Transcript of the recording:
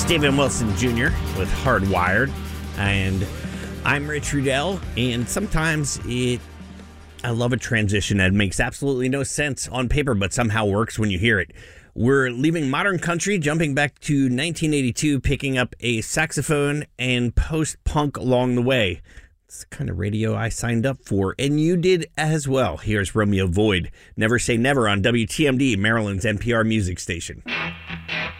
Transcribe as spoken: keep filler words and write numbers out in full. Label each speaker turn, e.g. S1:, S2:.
S1: Steven Wilson Junior with Hardwired, and I'm Rich Rudell, and sometimes it, I love a transition that makes absolutely no sense on paper, but somehow works when you hear it. We're leaving modern country, jumping back to nineteen eighty-two, picking up a saxophone and post-punk along the way. It's the kind of radio I signed up for, and you did as well. Here's Romeo Void, Never Say Never on W T M D, Maryland's N P R music station.